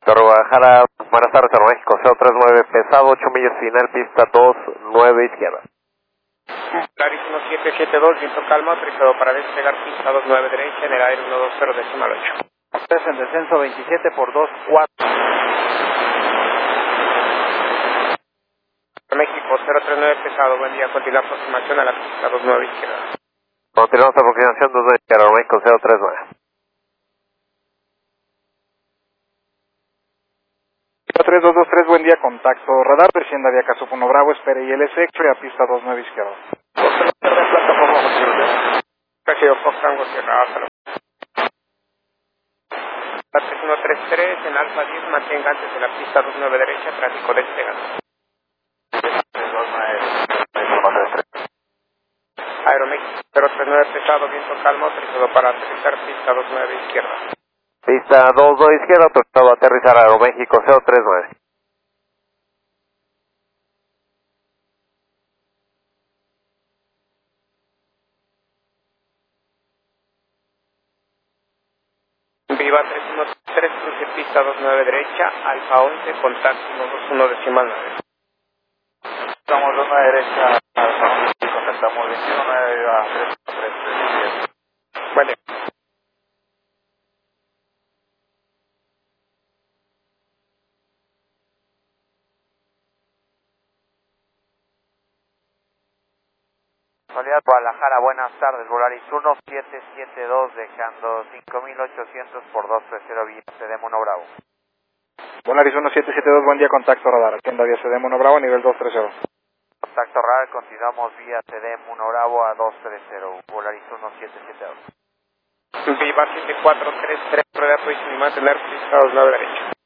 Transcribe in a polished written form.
Torre Guadalajara, buenas tardes, Aeroméxico 039, pesado, 8 millas final, pista 29 izquierda. Volaris 1772, viento calma, autorizado para despegar pista 29 derecha en el aire 120 decimal 8. Ustedes en descenso 27 por 24. México 039, pesado, buen día, continúa aproximación a la pista 29 izquierda. Continuamos aproximación 29 izquierda, Aeroméxico 039. 3223, buen día, contacto radar, descienda vía Caso 1 Bravo, espere ILS X-ray a pista 29 izquierda. Recibo Fox Tango Sierra, hasta luego. 3133, en Alfa 10, mantenga antes de la pista 29 derecha, tráfico despegado. Aeroméxico 039, pesado, viento calma, autorizado para aterrizar pista 29 izquierda. Pista 29 izquierda, autorizado a aterrizar Aeroméxico 039. Viva 3133, cruce pista 29 derecha, Alfa 11, contacto 121 decimal 9. Estamos 29 derecha, Alfa 11, contactamos 21 a 333. Buen día. Soledad Guadalajara, buenas tardes, Volaris 1772, dejando 5800 por 230 vía CD Mono Bravo. Volaris 1772, buen día, contacto radar, atienda vía CD Mono Bravo, nivel 230. Contacto radar, continuamos vía CD Mono Bravo a 230, Volaris 1772. Viva 7433, rueda posición y mantener pista 29 derecha.